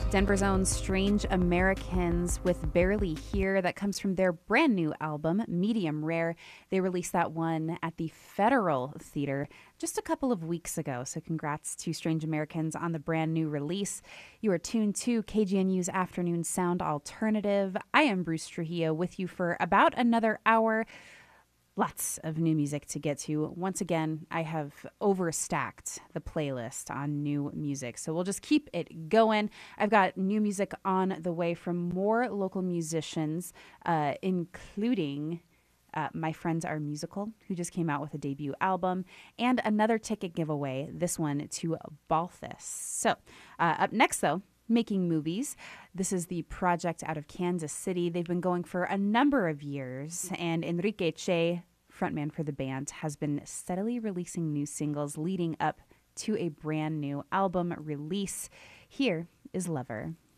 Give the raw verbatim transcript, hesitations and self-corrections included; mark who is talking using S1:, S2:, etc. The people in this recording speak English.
S1: Denver's own Strange Americans with Barely Here. That comes from their brand new album, Medium Rare. They released that one at the Federal Theater just a couple of weeks ago. So congrats to Strange Americans on the brand new release. You are tuned to K G N U's Afternoon Sound Alternative. I am Bruce Trujillo with you for about another hour. Lots of new music to get to. Once again, I have overstacked the playlist on new music, so we'll just keep it going. I've got new music on the way from more local musicians, uh, including uh, My Friends Are Musical, who just came out with a debut album, and another ticket giveaway, this one to Balthus. So uh, up next, though, Making Movies. This is the project out of Kansas City. They've been going for a number of years, and Enrique Che, frontman for the band, has been steadily releasing new singles leading up to a brand new album release. Here is Lover.